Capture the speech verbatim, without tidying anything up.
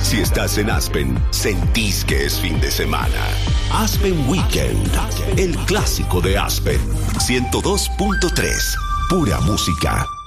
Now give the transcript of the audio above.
Si estás en Aspen, sentís que es fin de semana. Aspen Weekend, el clásico de Aspen. ciento dos punto tres, pura música.